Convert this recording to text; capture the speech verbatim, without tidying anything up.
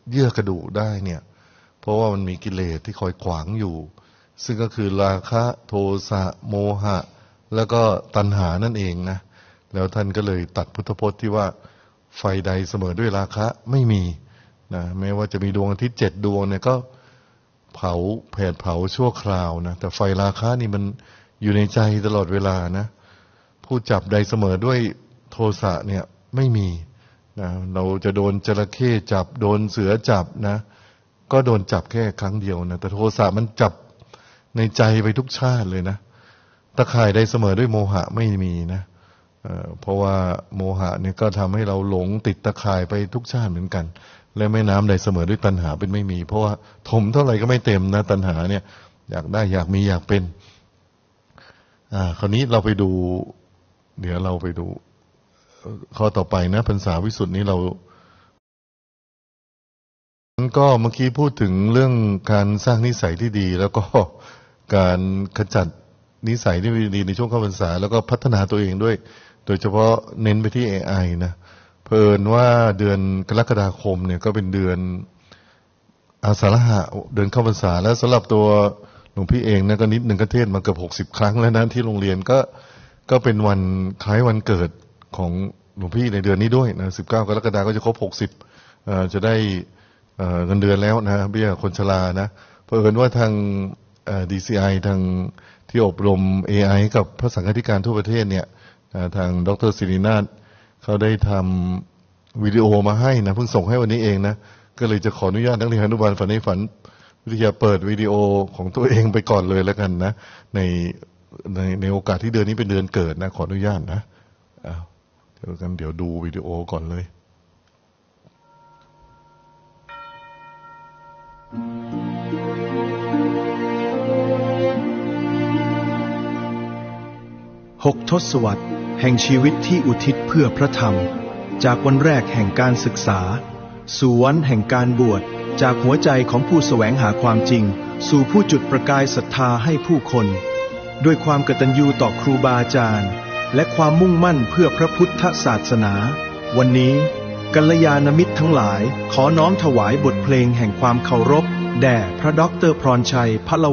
เยื่อกระดูกได้เนี่ยเพราะว่ามันมีกิเลสที่คอยขวางอยู่ซึ่งก็คือราคะโทสะโมหะแล้วก็ตัณหานั่นเองนะแล้วท่านก็เลยตัดพุทธพจน์ที่ว่าไฟใดเสมอด้วยราคะไม่มีนะแม้ว่าจะมีดวงอาทิตย์เจ็ดดวงเนี่ยก็เผาแผดเผาชั่วคราวนะแต่ไฟราคะนี่มันอยู่ในใจตลอดเวลานะผู้จับใดเสมอด้วยโทสะเนี่ยไม่มีนะเราจะโดนจระเข้จับโดนเสือจับนะก็โดนจับแค่ครั้งเดียวนะแต่โทสะมันจับในใจไปทุกชาติเลยนะตะข่ายใดเสมอด้วยโมหะไม่มีนะเอ่อเพราะว่าโมหะเนี่ยก็ทำให้เราหลงติดตะข่ายไปทุกชาติเหมือนกันและแม่น้ำใดเสมอด้วยตัณหาเป็นไม่มีเพราะว่าถมเท่าไหร่ก็ไม่เต็มนะตัณหาเนี่ยอยากได้อยากมีอยากเป็นอ่าคราวนี้เราไปดูเดี๋ยวเราไปดูข้อต่อไปนะพรรษาวิสุทธินี้เราก็เมื่อกี้พูดถึงเรื่องการสร้างนิสัยที่ดีแล้วก็การขจัดนิสัยที่ไม่ดีในช่วงเข้าพรรษาแล้วก็พัฒนาตัวเองด้วยโดยเฉพาะเน้นไปที่ เอ ไอ นะเผอิญว่าเดือนกรกฎาคมเนี่ยก็เป็นเดือนอาสาฬหะเดือนเข้าพรรษาแล้วสำหรับตัวหลวงพี่เองนะก็นิดหนึ่งก็เทศมาเกือบหกสิบครั้งแล้วนะที่โรงเรียนก็ก็เป็นวันคล้ายวันเกิดของหลวงพี่ในเดือนนี้ด้วยนะสิบเก้ากรกฎาคมก็จะครบหกสิบเอ่อจะได้เอ่อเงินเดือนแล้วนะเบี้ยคนชรานะเผอิญว่าทางเอ่อ ดี ซี ไอ ทางที่อบรม เอ ไอ กับพระสังฆาธิการทั่วประเทศเนี่ยทางดรศิรินาถเขาได้ทำวิดีโอมาให้นะเพิ่งส่งให้วันนี้เองนะก็เลยจะขออนุญาตนักเรียนอนุบาลฝันในฝันวิทยาเปิดวิดีโอของตัวเองไปก่อนเลยแล้วกันนะในในในโอกาสที่เดือนนี้เป็นเดือนเกิดนะขออนุญาตนะอ้าวเดี๋ยวกันเดี๋ยวดูวิดีโอก่อนเลยหกทศวรรษแห่งชีวิตที่อุทิศเพื่อพระธรรมจากวันแรกแห่งการศึกษาสู่วันแห่งการบวชจากหัวใจของผู้แสวงหาความจริงสู่ผู้จุดประกายศรัทธาให้ผู้คนด้วยความกตัญญูต่อครูบาอาจารย์และความมุ่งมั่นเพื่อพระพุทธศาสนาวันนี้กัลยาณมิตรทั้งหลายขอน้อมถวายบทเพลงแห่งความเคารพแด่พระด็อกเตอร์พรชัยพล